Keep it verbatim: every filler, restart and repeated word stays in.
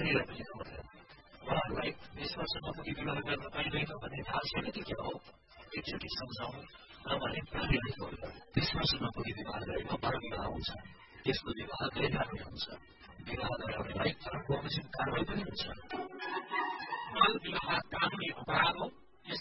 गरिरहेको हुँदैन उहाँहरूलाई बिस वर्ष नपुगी विवाह गर्न पाइँदैन भन्ने थाहा छैन कि के हो एकचोटि सम्झाउँ नभने पढिरहेको बिस वर्ष नपुगी विवाह गरेको बाल विवाह हुन्छ त्यसको विवाह गैरकानुनी हुन्छ विवाह गराउनेलाई तर बमोजिम कारवाही पनि हुन्छ बाल विवाह कानुनी अपराध हो